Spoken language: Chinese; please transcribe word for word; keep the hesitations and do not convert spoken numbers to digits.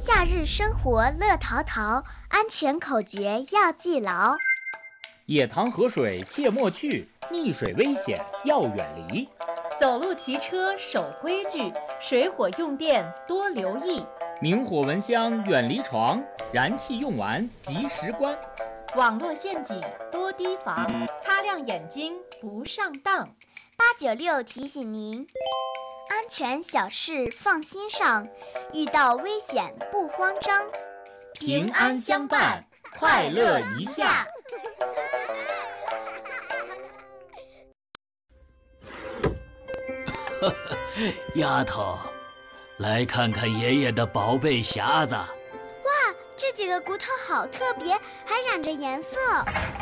夏日生活乐淘淘，安全口诀要记牢。 野塘河水切莫去，溺水危险要远离。 走路骑车守规矩，水火用电多留意。 明火蚊香远离床，燃气用完及时关。 网络陷阱多提防，擦亮眼睛不上当。 八九六提醒您，安全小事放心上，遇到危险不慌张， 平安相伴，快乐一下。 丫头，来看看爷爷的宝贝匣子。 哇，这几个骨头好特别，还染着颜色。